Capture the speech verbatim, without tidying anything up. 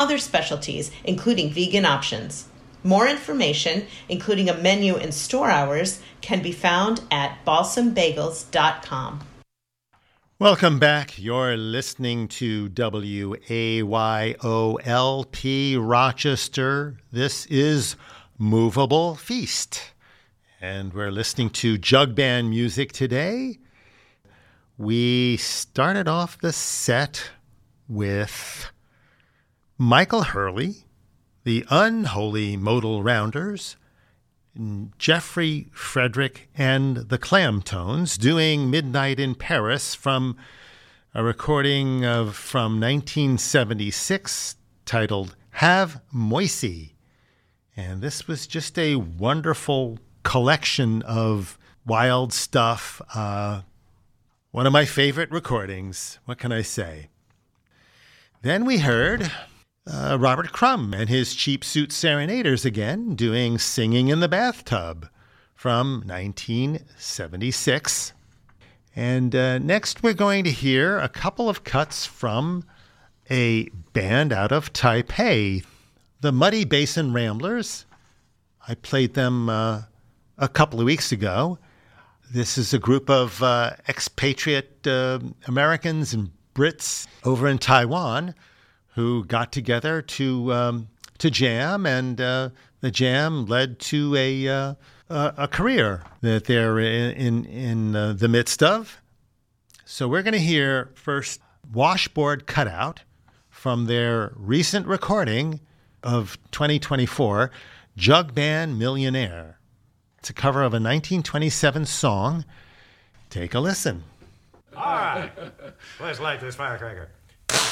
other specialties, including vegan options. More information, including a menu and store hours, can be found at balsam bagels dot com. Welcome back. You're listening to W A Y O L P Rochester. This is Movable Feast. And we're listening to jug band music today. We started off the set with Michael Hurley, the Unholy Modal Rounders, Jeffrey Frederick and the Clamtones doing Midnight in Paris from a recording of from nineteen seventy-six titled Have Moisey. And this was just a wonderful collection of wild stuff. Uh, one of my favorite recordings. What can I say? Then we heard Uh, Robert Crumb and his Cheap Suit Serenaders again doing Singing in the Bathtub from nineteen seventy-six. And uh, next we're going to hear a couple of cuts from a band out of Taipei, the Muddy Basin Ramblers. I played them uh, a couple of weeks ago. This is a group of uh, expatriate uh, Americans and Brits over in Taiwan who got together to um, to jam, and uh, the jam led to a uh, a, a career that they're in in, in uh, the midst of. So we're going to hear first Washboard Cutout from their recent recording of twenty twenty-four, Jug Band Millionaire. It's a cover of a nineteen twenty-seven song. Take a listen. All right, let's light this firecracker.